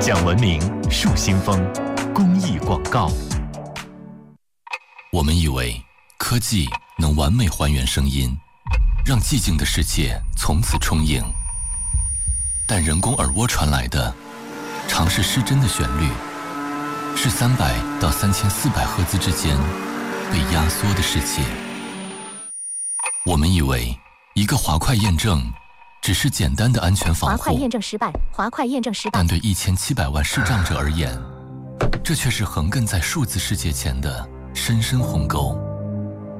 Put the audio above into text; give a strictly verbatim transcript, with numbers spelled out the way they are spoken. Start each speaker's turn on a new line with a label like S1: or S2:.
S1: 讲文明树新风公益广告。
S2: 我们以为科技能完美还原声音，让寂静的世界从此充盈。但人工耳蜗传来的，常是失真的旋律，是三百到三千四百赫兹之间被压缩的世界。我们以为一个滑块验证只是简单的安全防护，
S3: 滑块验证失败，滑块验证失败。
S2: 但对一千七百万视障者而言，这却是横亘在数字世界前的深深鸿沟。